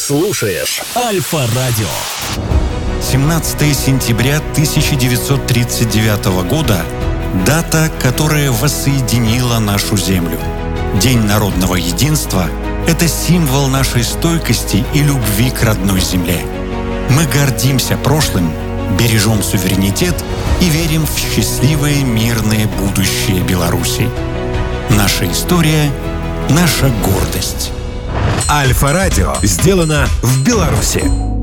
слушаешь Альфа-радио. 17 сентября 1939 года – дата, которая воссоединила нашу землю. День народного единства – это символ нашей стойкости и любви к родной земле. Мы гордимся прошлым, бережем суверенитет и верим в счастливое мирное будущее Беларуси. Наша история – наша гордость. Альфа-радио сделано в Беларуси.